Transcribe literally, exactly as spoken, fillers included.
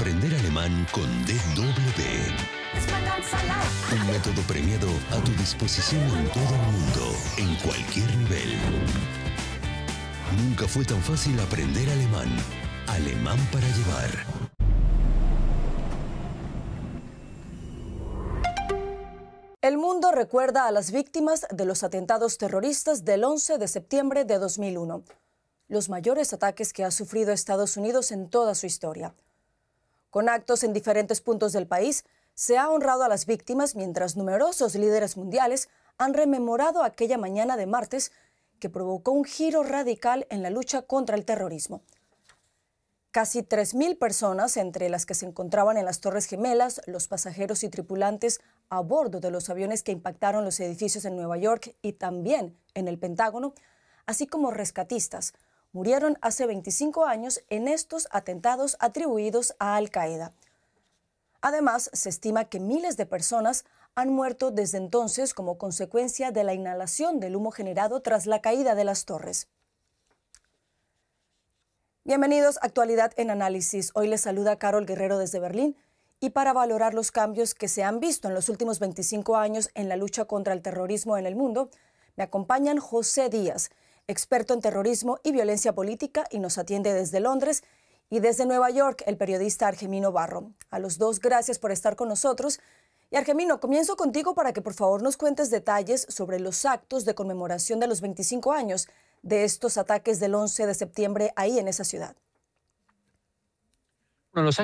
Aprender alemán con D W. Un método premiado a tu disposición en todo el mundo, en cualquier nivel. Nunca fue tan fácil aprender alemán. Alemán para llevar. El mundo recuerda a las víctimas de los atentados terroristas del once de septiembre de dos mil uno, los mayores ataques que ha sufrido Estados Unidos en toda su historia. Con actos en diferentes puntos del país, se ha honrado a las víctimas mientras numerosos líderes mundiales han rememorado aquella mañana de martes que provocó un giro radical en la lucha contra el terrorismo. Casi tres mil personas, entre las que se encontraban en las Torres Gemelas, los pasajeros y tripulantes a bordo de los aviones que impactaron los edificios en Nueva York y también en el Pentágono, así como rescatistas, murieron hace veinticinco años en estos atentados atribuidos a Al-Qaeda. Además, se estima que miles de personas han muerto desde entonces como consecuencia de la inhalación del humo generado tras la caída de las torres. Bienvenidos a Actualidad en Análisis. Hoy les saluda Carol Guerrero desde Berlín y para valorar los cambios que se han visto en los últimos veinticinco años en la lucha contra el terrorismo en el mundo, me acompañan José Díaz, experto en terrorismo y violencia política y nos atiende desde Londres, y desde Nueva York el periodista Argemino Barro. A los dos, gracias por estar con nosotros. Y Argemino, comienzo contigo para que por favor nos cuentes detalles sobre los actos de conmemoración de los veinticinco años de estos ataques del once de septiembre ahí en esa ciudad. Bueno, los